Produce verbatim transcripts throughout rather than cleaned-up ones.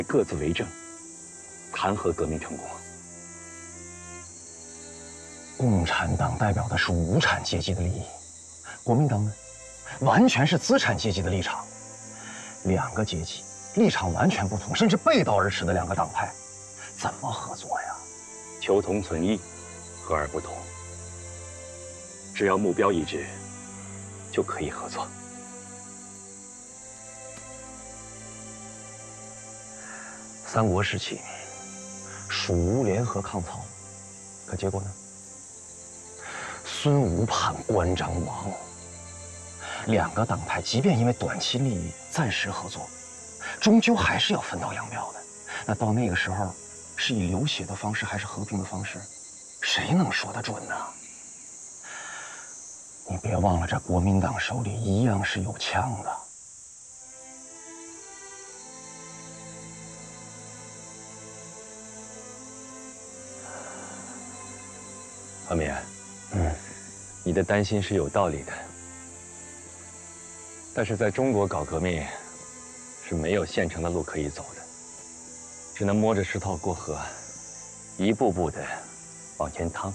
各自为政，谈何革命成功啊？ 共产党代表的是无产阶级的利益，国民党呢，完全是资产阶级的立场。两个阶级立场完全不同，甚至背道而驰的两个党派，怎么合作呀？ 求同存异，和而不同。只要目标一致，就可以合作。 三国时期，蜀吴联合抗曹，可结果呢？孙吴叛关张亡。两个党派即便因为短期利益暂时合作，终究还是要分道扬镳的。那到那个时候，是以流血的方式还是和平的方式，谁能说得准呢？你别忘了，这国民党手里一样是有枪的。 阿敏， 嗯， 你的担心是有道理的。但是在中国搞革命，是没有现成的路可以走的，只能摸着石头过河，一步步的往前趟。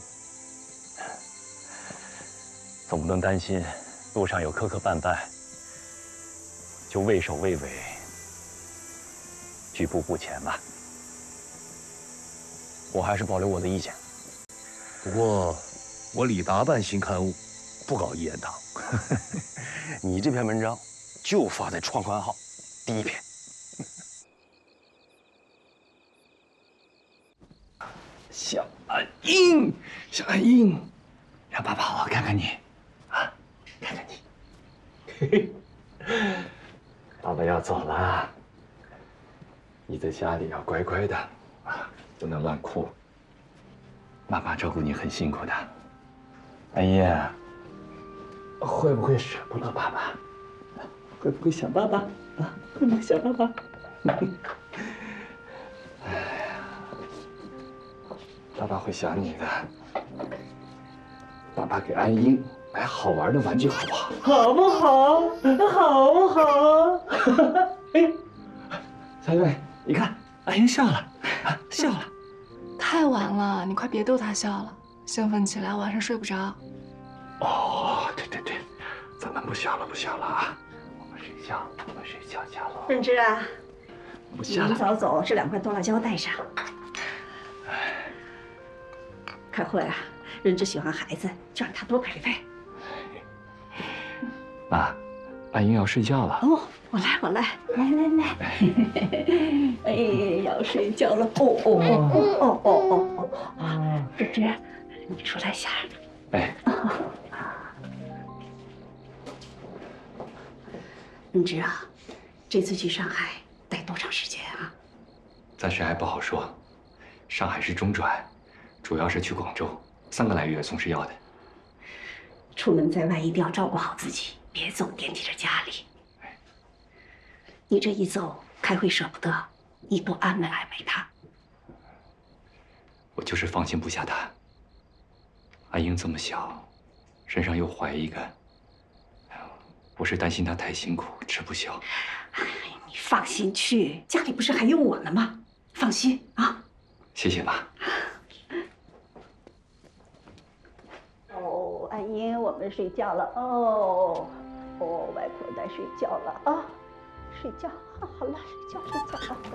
总不能担心路上有磕磕绊绊，就畏首畏尾，举步不前吧。 我还是保留我的意见。 不过，我李达办新刊物，不搞一言堂。 你这篇文章就发在创刊号第一篇。 小安英，小安英，让爸爸好好看看你，啊，看看你。嘿嘿，爸爸要走了，你在家里要乖乖的，啊，不能乱哭。妈妈照顾你很辛苦的，安英，会不会舍不得爸爸？会不会想爸爸？啊，会不会想爸爸？哎呀，爸爸会想你的。爸爸给安英买好玩的玩具，好不好？好不好？好不好？哎，小妹妹，你看，安英笑了，啊，笑了。 太晚了，你快别逗他笑了，兴奋起来晚上睡不着。 哦，对对对，咱们不笑了，不笑了啊！我们睡觉，我们睡觉觉喽。 润之啊， 不笑了。 你早走，这两块多辣椒带上。开会啊，润之喜欢孩子，就让他多陪陪。 妈，安英要睡觉了。 哦，我来，我来，来来来。哎，要睡觉了。哦哦哦哦哦哦哦哦！润之，你出来下。 哎。 润之啊，这次去上海待多长时间啊？ 暂时还不好说，上海是中转，主要是去广州，三个来月总是要的。 出门在外一定要照顾好自己，别总惦记着家里。你这一走，开会舍不得，你多安慰安慰他。 我就是放心不下他。安英这么小，身上又怀一个，我是担心她太辛苦，吃不消。 哎，你放心去，家里不是还有我呢吗？放心啊。 谢谢妈。 哦，安英，我们睡觉了哦。哦，外婆在睡觉了啊，睡觉，好了，睡觉睡觉。